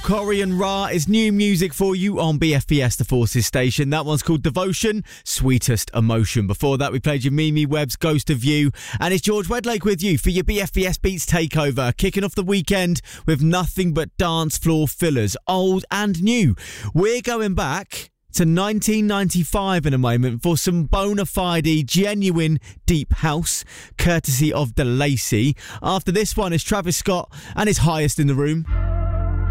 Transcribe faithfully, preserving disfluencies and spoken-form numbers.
Corey and Ra is new music for you on B F B S The Forces station. That one's called Devotion, Sweetest Emotion. Before that, we played your Mimi Webb's Ghost of You. And it's George Wedlake with you for your B F B S Beats Takeover. Kicking off the weekend with nothing but dance floor fillers, old and new. We're going back to nineteen ninety-five in a moment for some bona fide, genuine deep house, courtesy of De Lacy. After this one is Travis Scott and his Highest in the Room.